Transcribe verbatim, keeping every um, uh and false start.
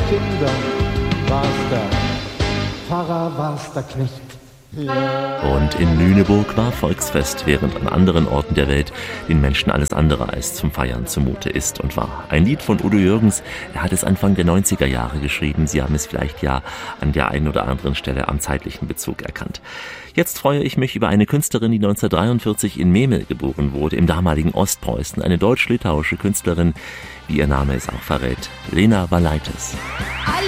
Kinder, war's der Pfarrer, war's der Knecht. Und in Lüneburg war Volksfest, während an anderen Orten der Welt den Menschen alles andere als zum Feiern zumute ist und war. Ein Lied von Udo Jürgens, er hat es Anfang der neunziger Jahre geschrieben. Sie haben es vielleicht ja an der einen oder anderen Stelle am zeitlichen Bezug erkannt. Jetzt freue ich mich über eine Künstlerin, die neunzehnhundertdreiundvierzig in Memel geboren wurde, im damaligen Ostpreußen. Eine deutsch-litauische Künstlerin, wie ihr Name es auch verrät, Lena Valaitis.